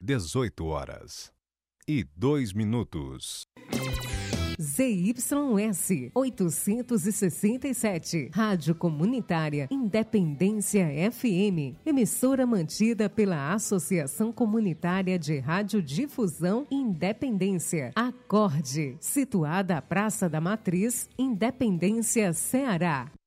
18h02. ZYS 867, Rádio Comunitária Independência FM, emissora mantida pela Associação Comunitária de Radiodifusão Independência, Acorde, situada à Praça da Matriz, Independência, Ceará.